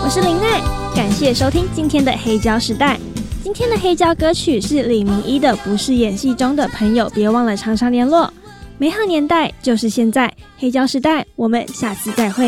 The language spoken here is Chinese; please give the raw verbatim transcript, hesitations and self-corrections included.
我是林奈，感谢收听今天的黑胶时代。今天的黑胶歌曲是李明一的《不是演戏中的朋友》，别忘了常常联络。美好年代就是现在，黑胶时代，我们下次再会。